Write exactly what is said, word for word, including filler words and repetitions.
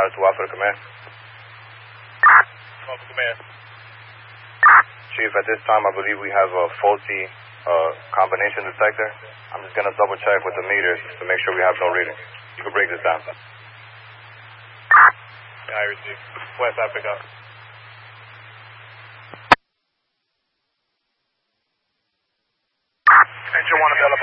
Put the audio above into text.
Ladder to Alpha to command. Alpha command. Chief, at this time I believe we have a faulty uh, combination detector. I'm just going to double check with the meters to make sure we have no reading. You can break this down. Yeah, I receive. West side pick up. Engine one available.